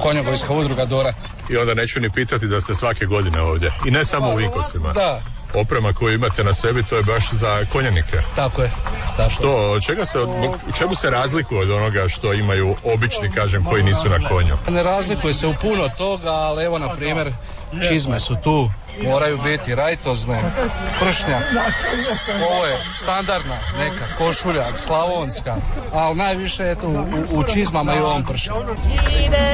konjogojska udruga Dora. I onda neću ni pitati da ste svake godine ovdje. I ne samo u Vinkovcima. Da. Oprema koju imate na sebi, to je baš za konjanike. Tako je. Čemu se razlikuje od onoga što imaju obični, kažem, koji nisu na konju? Ne razlikuje se u puno toga, ali evo, na primjer, čizme su tu, moraju biti rajtozne, pršnja. Ovo je standardna neka košulja, slavonska, ali najviše je tu u čizmama i u ovom pršnju.